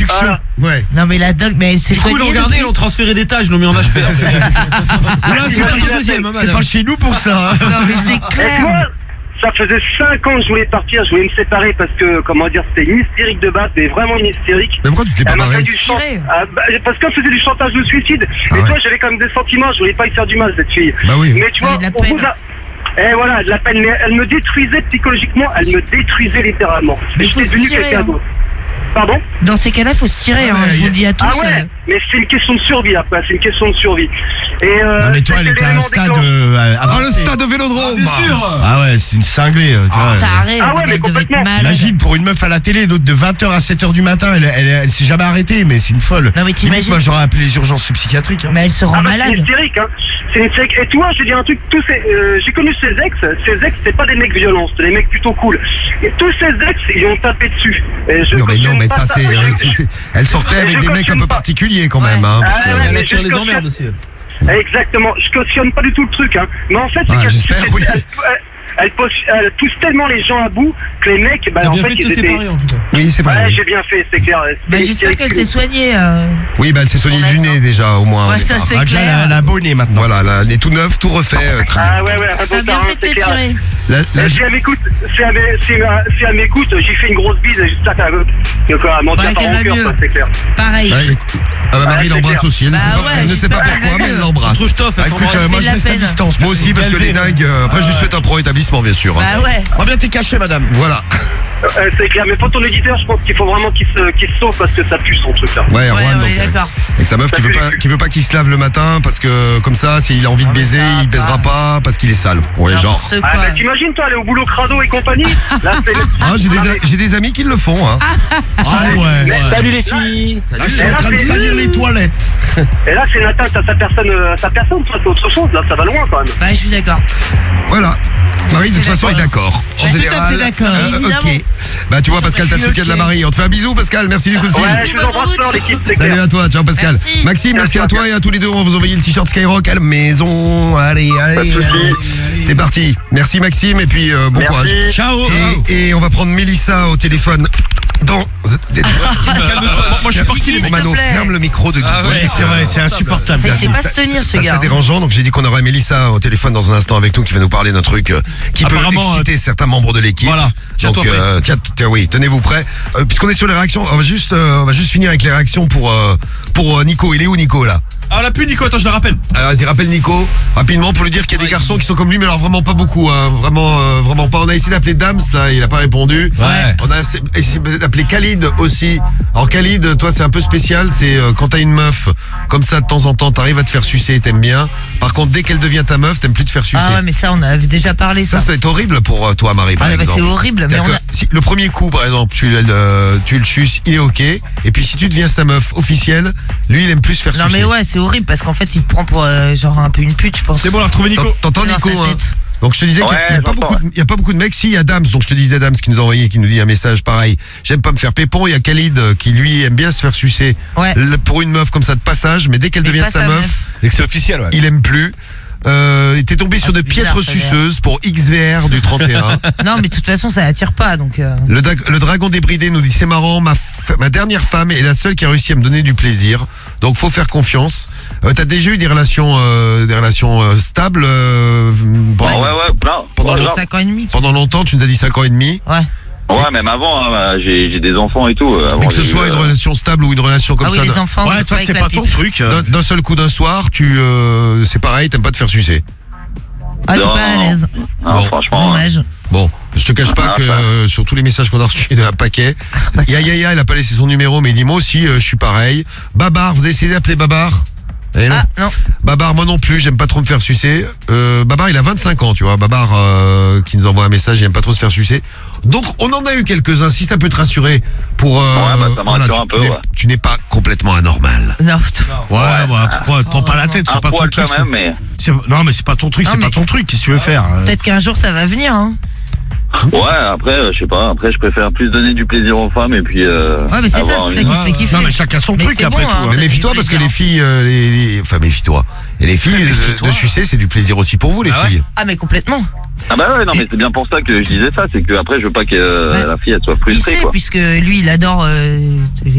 production. Ouais. Non mais la doc, mais c'est Du coup, ils l'ont regardé, ils l'ont transféré d'étage, ils l'ont mis en HP. Là, c'est pas chez nous pour ça. Non mais c'est Et clair. moi, ça faisait 5 ans que je voulais partir, je voulais me séparer parce que, comment dire, c'était une hystérique de base, mais vraiment une hystérique. Mais pourquoi tu t'es pas Elle m'a fait barré? du parce qu'elle faisait du chantage de suicide. Ah Et ouais. toi, j'avais quand même des sentiments, je voulais pas y faire du mal, cette fille. Bah oui. Mais tu vois, de la au bout peine. de la... Et voilà, de la peine, mais elle me détruisait psychologiquement, elle me détruisait littéralement. Mais Et faut j'étais se devenu tirer, quelqu'un hein. d'autre. Pardon? Dans ces cas-là, faut se tirer, Ouais, je vous le dis à tous. Ah ouais, mais c'est une question de survie après, c'est une question de survie. Et Non, mais toi, elle était à un stade Ah, le avancé. stade de Vélodrome. Bien sûr. Ah ouais, c'est une cinglée. Tu vois. Taré, Ah ouais, mais elle devait être complètement. malade. Imagine pour une meuf à la télé de 20h à 7h du matin, elle s'est jamais arrêtée, mais c'est une folle. Non, mais t'imagines- Limite, moi j'aurais appelé les urgences psychiatriques. Hein. Mais elle se rend Ah bah, malade. c'est hystérique, hein. C'est une hystérique. Et tu vois, je vais dire un truc, j'ai connu ces ex, c'est pas des mecs violents, c'est des mecs plutôt cool. Et tous ces ex, ils ont tapé dessus. Et je Non cautionne mais pas ça elle sortait avec Je des mecs un cautionne peu pas. particuliers quand même, hein. Parce que... Ah ouais, Elle mais attire je les cautionne- emmerdes aussi. Exactement, je cautionne pas du tout le truc, hein. Mais en fait, c'est Ah, qu'elle- j'espère, oui. elle pousse tellement les gens à bout que les mecs, bah T'as en bien fait, fait de ils te étaient... séparer en tout cas. Oui, c'est vrai. Ouais, j'ai bien fait, c'est clair. Bah, j'espère qu'elle s'est soignée. Oui, bah elle s'est soignée Son du ex, nez hein. déjà au moins. au Ouais, ça départ. c'est Ah, déjà, clair. elle a un beau nez maintenant. Voilà, là, nez tout neuf, tout refait. Très bien. Ah ouais, T'as bien fait de c'est te clair. tirer. La- Si elle m'écoute, si elle m'écoute, j'ai fait une grosse bise, j'espère qu'elle va m'en dire Ouais, par qu'elle va rancœur, mieux. ça, c'est clair. Pareil. Ouais, ah bah Marie c'est l'embrasse clair. aussi. Elle, Bah ne sait pas, ouais, elle ne sait pas j'espère pourquoi, qu'elle mais va elle mieux. l'embrasse. Trop stuff, elle Ah, s'en écoute, branle. moi de je la reste à peine. distance. Moi aussi, parce que les dingues, après je souhaite un pro établissement, bien sûr. hein. Bah ouais. Oh bien, t'es caché, madame. Voilà. C'est clair, mais pour ton éditeur, je pense qu'il faut vraiment qu'il se sauve parce que ça pue son truc là. Ouais, Ouais, Erwan, ouais, donc, d'accord. avec sa meuf qui veut pas qu'il se lave le matin parce que comme ça, s'il a envie de baiser, il baisera pas parce qu'il est sale. Ouais, genre. N'importe Ah quoi. bah t'imagines toi aller au boulot crado et compagnie. Là c'est Ah, j'ai des amis qui le font. Hein. Ah ouais. Mais- Salut les filles. Ah, je suis en train de salir les toilettes. Et là c'est une atteinte à sa personne, toi c'est autre chose, là ça va loin quand même. Bah je suis d'accord. Voilà. Marie, de toute façon, est d'accord. Je suis tout à fait d'accord, évidemment. Ok. Bah, tu vois, Pascal, t'as le soutien de la Marie. On te fait un bisou, Pascal. Merci du coup de fil. Ouais, je vous embrasse fort l'équipe, c'est Salut clair. à toi, ciao Pascal. Merci. Maxime, merci à toi et à tous les deux. On va vous envoyer le t-shirt Skyrock à la maison. Allez, allez. C'est parti. Merci Maxime et puis bon Merci. courage. Ciao. Et on va prendre Mélissa au téléphone. Calme-toi. Moi, je suis parti. S'il te Romano, plaît. ferme le micro de Guy. Ah ouais, C'est vrai, c'est insupportable. Ça, il sait pas se tenir ce Ça, gars. c'est dérangeant, donc j'ai dit qu'on aurait Mélissa au téléphone dans un instant avec nous qui va nous parler d'un truc qui peut Apparemment, exciter certains membres de l'équipe. Voilà, Donc tiens-toi tiens, oui, tenez-vous prêts. Puisqu'on est sur les réactions, on va juste finir avec les réactions pour Nico. Il est où Nico là? Ah, la pue, Nico, attends, je la rappelle. Alors vas-y, rappelle Nico rapidement pour lui dire qu'il y a des garçons qui sont comme lui, mais alors vraiment pas beaucoup, hein. Vraiment pas. On a essayé d'appeler Dams là, il a pas répondu. Ouais. On a essayé d'appeler Khalid aussi. Alors Khalid, toi c'est un peu spécial, c'est quand t'as une meuf comme ça de temps en temps, t'arrives à te faire sucer, t'aimes bien. Par contre, dès qu'elle devient ta meuf, t'aimes plus te faire sucer. Ah ouais, mais ça, on avait déjà parlé, ça. Ça doit être horrible pour toi, Marie, par Ah, bah, exemple. c'est horrible, mais C'est-à-dire on a... que si le premier coup, par exemple, tu le suces, il est ok. Et puis si tu deviens sa meuf officielle, lui, il aime plus se faire Non sucer. mais ouais, c'est horrible parce qu'en fait, il te prend pour genre un peu une pute, je pense. C'est bon, on a retrouvé Nico. T'entends Dans Nico, sa hein. tête. Donc je te disais qu'il Ouais, n'y a pas j'entends, beaucoup, il y a pas beaucoup de mecs. Si, il y a Dams, donc je te disais Dams qui nous a envoyé, qui nous dit un message pareil. J'aime pas me faire pépon. Il y a Khalid qui lui aime bien se faire sucer Ouais. pour une meuf comme ça de passage, mais dès qu'elle Mais devient pas sa sa meuf, meuf. Dès que c'est officiel, ouais. il aime plus. T'es tombé sur de c'est bizarre, piètres ça, d'ailleurs. suceuses pour XVR du 31. Non, mais de toute façon, ça attire pas, donc... Le dragon débridé nous dit c'est marrant, ma dernière femme est la seule qui a réussi à me donner du plaisir. Donc faut faire confiance. T'as déjà eu des relations stables pendant, Ouais, non. pendant Ouais, le- genre, 5 ans et demi. pendant longtemps, tu nous as dit 5 ans et demi. Ouais. ouais, même avant, hein, j'ai des enfants et tout. Avant, Mais que ce j'ai eu, soit une relation stable ou une relation comme Ah oui, ça, les enfants. Ouais, ils toi sont c'est avec pas la ton pipe. truc. d'un seul coup d'un soir, c'est pareil, t'aimes pas te faire sucer. Ah, t'es Non, pas à non. l'aise. Non, Bon, franchement. Dommage. Bon, je te cache pas Ah, que ça. sur tous les messages qu'on a reçus, il y en a un paquet. Bah, ça- Yaya, il a pas laissé son numéro, mais il dit moi aussi, je suis pareil. Babar, vous avez essayé d'appeler Babar? Eh non. Ah, non. Babar, moi non plus, j'aime pas trop me faire sucer. Babar, il a 25 ans, tu vois. Babar, qui nous envoie un message, il aime pas trop se faire sucer. Donc, on en a eu quelques-uns, si ça peut te rassurer. Pour, bah, ça me rassure un peu, ouais. Tu n'es pas complètement anormal. Non. Ouais, pourquoi te prends pas la tête, c'est Un pas ton poil truc. quand même, mais. Non, mais c'est pas ton truc, Non, c'est mais- pas ton truc. Qu'est-ce que tu veux faire? Peut-être qu'un jour, ça va venir, hein. Ouais, après, je sais pas. Après, je préfère plus donner du plaisir aux femmes et puis. Ouais, mais c'est ça, avoir c'est ça une- qui te fait kiffer. Non, mais chacun son Mais truc c'est après bon, tout. hein. hein. Mais Ça méfie-toi fait parce que plaisir. les filles, enfin méfie-toi. Et les filles de sucer, c'est du plaisir aussi pour vous, les Ah ouais filles. Ah, mais complètement. Ah bah ouais, non, mais c'est bien pour ça que je disais ça. C'est que après, je veux pas que Ouais. la fille, elle soit Il frustrée, sait, quoi. puisque lui, il adore...